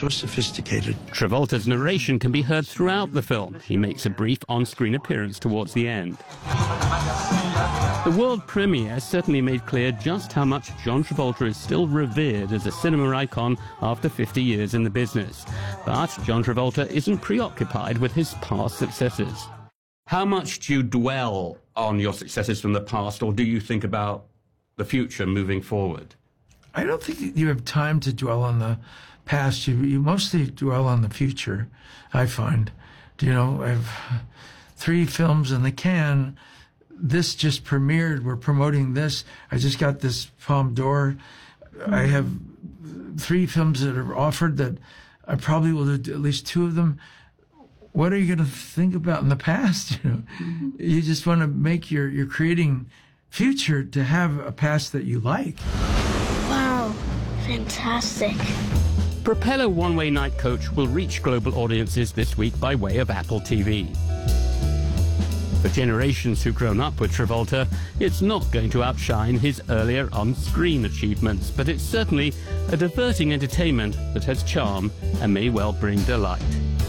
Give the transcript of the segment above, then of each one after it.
so sophisticated. Travolta's narration can be heard throughout the film. He makes a brief on-screen appearance towards the end. The world premiere certainly made clear just how much John Travolta is still revered as a cinema icon after 50 years in the business. But John Travolta isn't preoccupied with his past successes. How much do you dwell on your successes from the past, or do you think about the future moving forward? I don't think you have time to dwell on the past. You mostly dwell on the future, I find. You know, I have 3 films in the can. This just premiered. We're promoting this. I just got this Palme d'Or. I have 3 films that are offered that I probably will do at least 2 of them. What are you going to think about in the past? You know, you just want to make you're creating future to have a past that you like. Wow, fantastic. Propeller One-Way Night Coach will reach global audiences this week by way of Apple TV. For generations who've grown up with Travolta, it's not going to outshine his earlier on-screen achievements, but it's certainly a diverting entertainment that has charm and may well bring delight.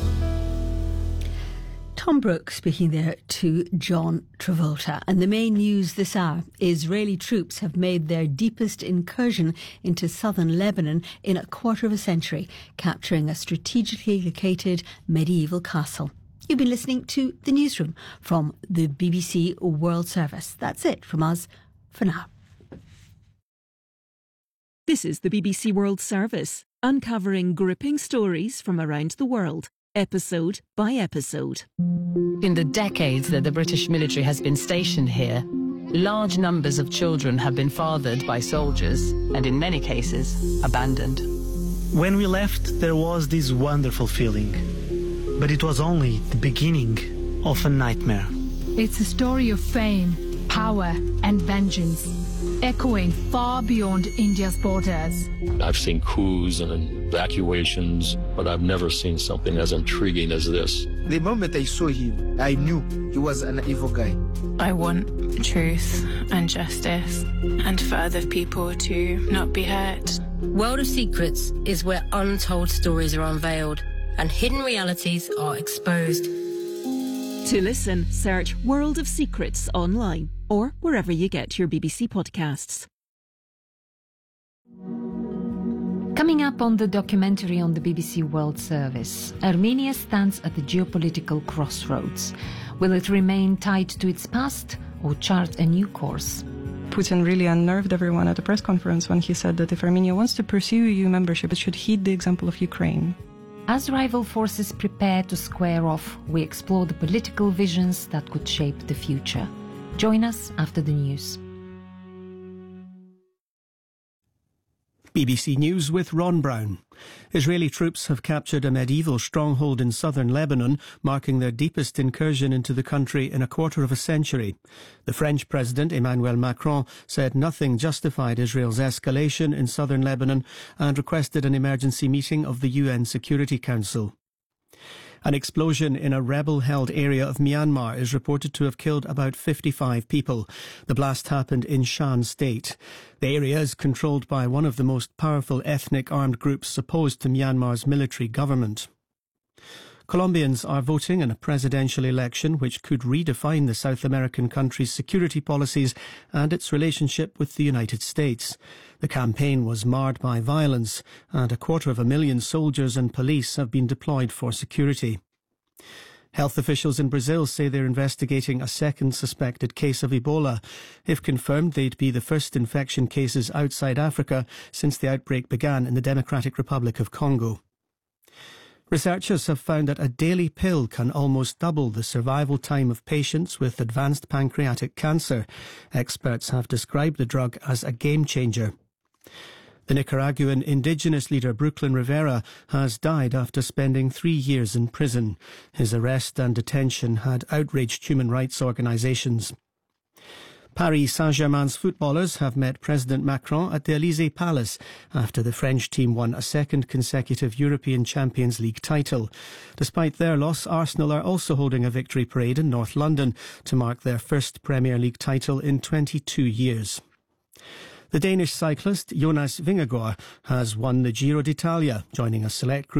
Tom Brooks speaking there to John Travolta. And the main news this hour: Israeli troops have made their deepest incursion into southern Lebanon in a quarter of a century, capturing a strategically located medieval castle. You've been listening to The Newsroom from the BBC World Service. That's it from us for now. This is the BBC World Service, uncovering gripping stories from around the world, episode by episode. In the decades that the British military has been stationed here, large numbers of children have been fathered by soldiers and in many cases abandoned. When we left, there was this wonderful feeling, but it was only the beginning of a nightmare. It's a story of fame, power and vengeance, echoing far beyond India's borders. I've seen coups and evacuations, but I've never seen something as intriguing as this. The moment I saw him, I knew he was an evil guy. I want truth and justice, and for other people to not be hurt. World of Secrets is where untold stories are unveiled and hidden realities are exposed. To listen, search World of Secrets online or wherever you get your BBC podcasts. Coming up on the documentary on the BBC World Service, Armenia stands at the geopolitical crossroads. Will it remain tied to its past or chart a new course? Putin really unnerved everyone at the press conference when he said that if Armenia wants to pursue EU membership, it should heed the example of Ukraine. As rival forces prepare to square off, we explore the political visions that could shape the future. Join us after the news. BBC News with Ron Brown. Israeli troops have captured a medieval stronghold in southern Lebanon, marking their deepest incursion into the country in a quarter of a century. The French President Emmanuel Macron said nothing justified Israel's escalation in southern Lebanon and requested an emergency meeting of the UN Security Council. An explosion in a rebel-held area of Myanmar is reported to have killed about 55 people. The blast happened in Shan State. The area is controlled by one of the most powerful ethnic armed groups opposed to Myanmar's military government. Colombians are voting in a presidential election which could redefine the South American country's security policies and its relationship with the United States. The campaign was marred by violence, and 250,000 soldiers and police have been deployed for security. Health officials in Brazil say they're investigating a second suspected case of Ebola. If confirmed, they'd be the first infection cases outside Africa since the outbreak began in the Democratic Republic of Congo. Researchers have found that a daily pill can almost double the survival time of patients with advanced pancreatic cancer. Experts have described the drug as a game changer. The Nicaraguan indigenous leader Brooklyn Rivera has died after spending 3 years in prison. His arrest and detention had outraged human rights organisations. Paris Saint-Germain's footballers have met President Macron at the Élysée Palace after the French team won a second consecutive European Champions League title. Despite their loss, Arsenal are also holding a victory parade in North London to mark their first Premier League title in 22 years. The Danish cyclist Jonas Vingegaard has won the Giro d'Italia, joining a select group